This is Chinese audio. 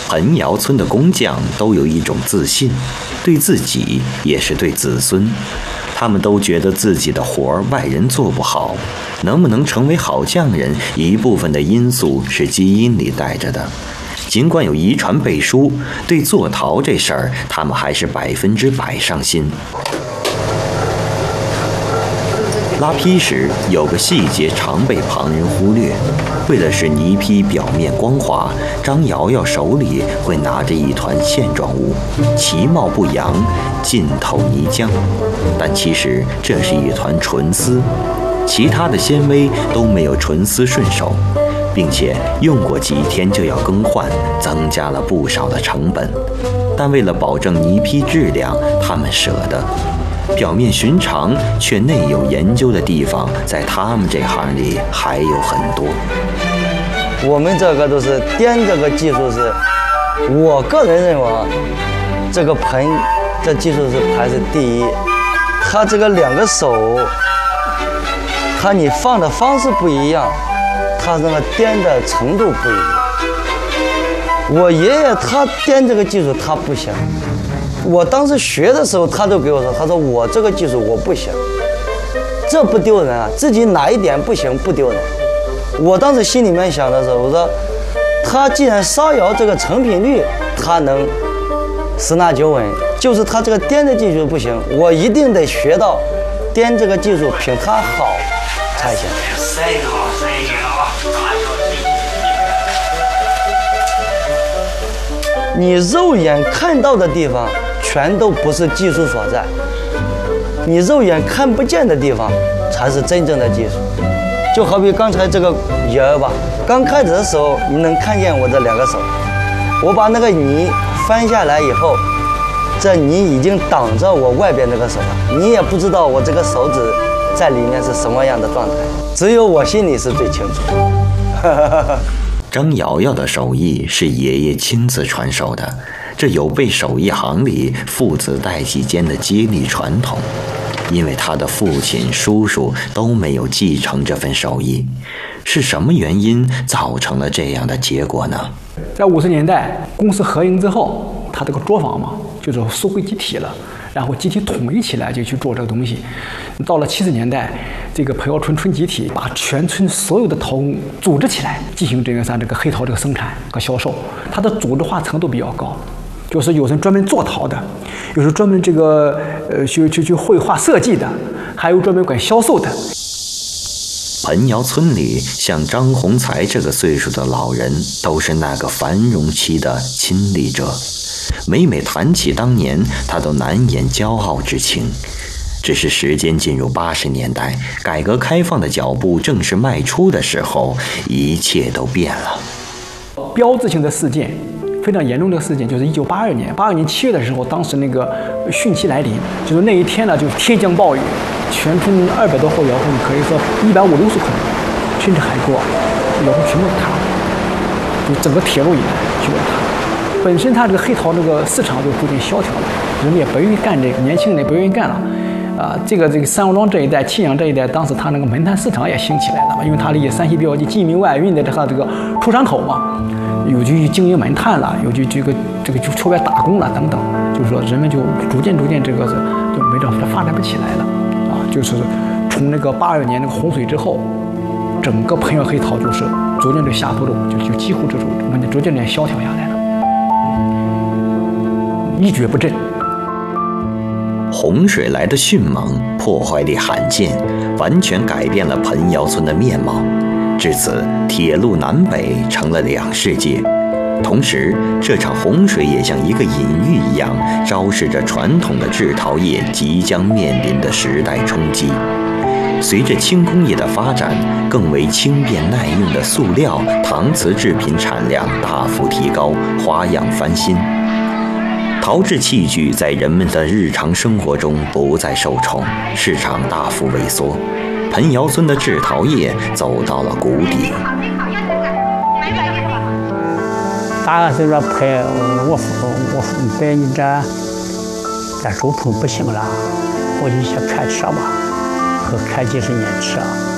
彭窑村的工匠都有一种自信，对自己也是对子孙。他们都觉得自己的活儿外人做不好，能不能成为好匠人，一部分的因素是基因里带着的。尽管有遗传背书，对做陶这事儿，他们还是100%上心。拉坯时有个细节常被旁人忽略，为了使泥坯表面光滑，张瑶瑶手里会拿着一团线状物，其貌不扬，浸透泥浆，但其实这是一团纯丝，其他的纤维都没有纯丝顺手，并且用过几天就要更换，增加了不少的成本。但为了保证泥坯质量，他们舍得。表面寻常却内有研究的地方，在他们这行里还有很多。 我们这个都是颠这个技术是，我个人认为这个盆这技术是排是第一。它这个2个手，它你放的方式不一样，它那个颠的程度不一样。我爷爷他颠这个技术他不行。我当时学的时候，他都给我说，他说我这个技术我不行，这不丢人啊，自己哪一点不行不丢人。我当时心里面想的时候，我说他既然烧窑这个成品率他能10拿9稳，就是他这个颠的技术不行，我一定得学到颠这个技术比他好才行。你肉眼看到的地方全都不是技术所在，你肉眼看不见的地方才是真正的技术。就好比刚才这个泥儿吧，刚开始的时候你能看见我这2个手，我把那个泥翻下来以后，这泥已经挡着我外边这个手了，你也不知道我这个手指在里面是什么样的状态，只有我心里是最清楚的。 张瑶瑶的手艺是爷爷亲自传授的，这有悖手艺行里父子代际间的接力传统，因为他的父亲、叔叔都没有继承这份手艺。是什么原因造成了这样的结果呢？ 在50年代公司合营之后，他这个作坊嘛，就是收回集体了，然后集体统一起来就去做这个东西。到了70年代，这个彭窑村村集体把全村所有的陶工组织起来，进行这个黑陶这个生产和销售。它的组织化程度比较高，就是有人专门做陶的，有人专门这个去绘画设计的，还有专门管销售的。 彭窑村里像张宏才这个岁数的老人，都是那个繁荣期的亲历者。每谈起当年，他都难掩骄傲之情。只是时间进入80年代，改革开放的脚步正式迈出的时候，一切都变了。 标志性的事件，非常严重的事件，就是1982年7月的时候，当时那个汛期来临，就是那一天呢，就天降暴雨，全村200多户窑洞可以说150-160户，甚至还多，窑洞全部塌了，就整个铁路以来全部塌了。本身它这个黑陶这个市场就逐渐萧条了，人们也不愿意干这个，年轻人也不愿意干了。这个三王庄这一带、沁阳这一带，当时它那个煤炭市场也兴起来了嘛，因为它离山西比较近，晋民外运的它这个出山口嘛，有去经营煤炭了，有去这个就出外打工了等等，就是说人们就逐渐这个就没这发展不起来了啊，就是从那个82年那个洪水之后，整个彭窑黑陶就是逐渐的下坡路，就几乎这种逐渐萧条下来了，一蹶不振。 洪水来的迅猛，破坏力罕见，完全改变了彭窑村的面貌。至此，铁路南北成了2世界。同时，这场洪水也像一个隐喻一样，昭示着传统的制陶业即将面临的时代冲击。随着轻工业的发展，更为轻便耐用的塑料、搪瓷制品产量大幅提高，花样翻新。陶制器具在人们的日常生活中不再受宠，市场大幅萎缩，彭窑村的制陶业走到了谷底。 大概是说拍我摆你这肉棚不行了，我就先看车吧，和看几十年车。